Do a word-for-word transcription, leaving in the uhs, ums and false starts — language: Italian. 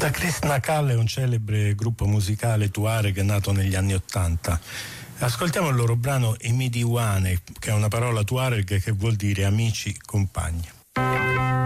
Krishna Kal è un celebre gruppo musicale tuareg nato negli anni Ottanta. Ascoltiamo il loro brano Emidiwane, che è una parola tuareg che vuol dire amici, compagni.